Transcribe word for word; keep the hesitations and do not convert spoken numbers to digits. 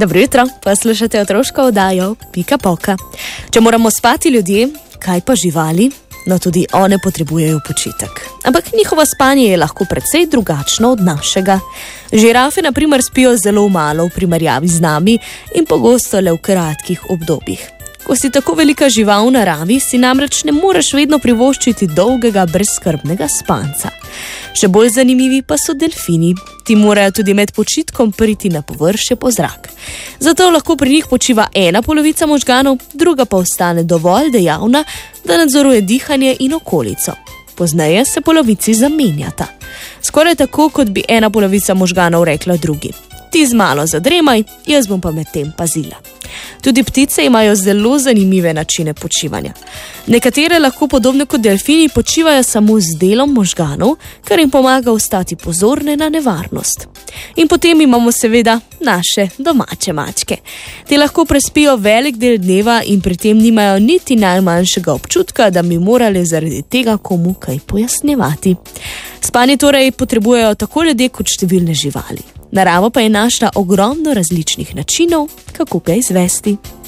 Dobro jutro, poslušate otroško oddajo Pika Poka. Če moramo spati ljudje, kaj pa živali? No, tudi one potrebujejo počitek. Ampak njihovo spanje je lahko precej drugačno od našega. Žirafe, na primer, spijo zelo malo v primerjavi z nami in pogosto le v kratkih obdobjih. Ko si tako velika žival v naravi, si namreč ne moreš vedno privoščiti dolgega, brezskrbnega spanca. Še bolj zanimivi pa so delfini. Ti morajo tudi med počitkom priti na površje po zrak. Zato lahko pri njih počiva ena polovica možganov, druga pa ostane dovolj dejavna, da nadzoruje dihanje in okolico. Pozneje se polovici zamenjata. Skoraj tako, kot bi ena polovica možganov rekla drugi: ti z malo zadremaj, jaz bom pa med tem pazila. Tudi ptice imajo zelo zanimive načine počivanja. Nekatere lahko podobno kot delfini počivajo samo z delom možganov, kar jim pomaga ostati pozorne na nevarnost. In potem imamo seveda naše domače mačke. Te lahko prespijo velik del dneva in pri tem nimajo niti najmanjšega občutka, da bi morali zaradi tega komu kaj pojasnjevati. Spanje torej potrebujejo tako ljudje kot številne živali. Narava pa je našla ogromno različnih načinov, kako ga izvesti.